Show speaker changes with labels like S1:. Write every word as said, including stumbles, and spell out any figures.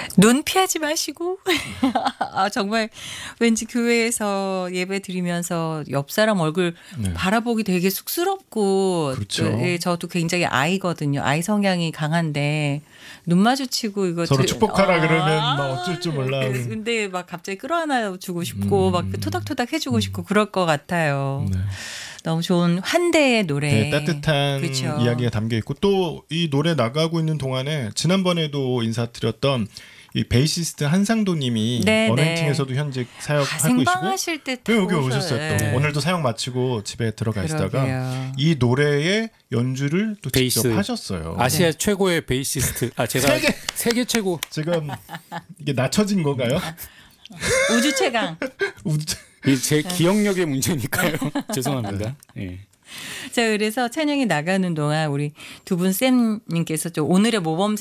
S1: 눈 피하지 마시고. 아, 정말 왠지 교회에서 예배 드리면서 옆 사람 얼굴
S2: 네.
S1: 바라보기 되게 쑥스럽고.
S2: 그렇죠.
S1: 또, 예, 저도 굉장히 아이거든요. 아이 성향이 강한데 눈 마주치고 이거
S2: 서로
S1: 드-
S2: 축복하라
S1: 아,
S2: 그러면 막 어쩔 줄 몰라.
S1: 그- 근데 막 갑자기 끌어안아 주고 싶고
S2: 음.
S1: 막 토닥토닥 해주고 싶고 그럴 것 같아요.
S2: 네.
S1: 너무 좋은 환대의 노래.
S2: 네, 따뜻한
S1: 그쵸.
S2: 이야기가 담겨 있고 또 이 노래 나가고 있는 동안에 지난번에도 인사드렸던 이 베이시스트 한상도님이
S1: 네,
S2: 어너인팅에서도 현재
S1: 아,
S2: 사역하고 계시고
S1: 생방하실 때
S2: 네, 여기
S1: 오셔-
S2: 오셨어요. 또
S1: 네.
S2: 오늘도 사역 마치고 집에 들어가시다가
S1: 그러게요.
S2: 이 노래의 연주를 또
S3: 베이스.
S2: 직접 하셨어요.
S3: 아시아 최고의 베이시스트. 아 제가
S2: 세계!
S3: 세계 최고.
S2: 지금 이게 낮춰진 건가요?
S1: 우주 최강.
S2: 우주-
S3: 이 제 기억력의 문제니까요. 죄송합니다. 예.
S1: 자, 그래서 찬양이 나가는 동안 우리 두 분 쌤님께서 좀 오늘의 모범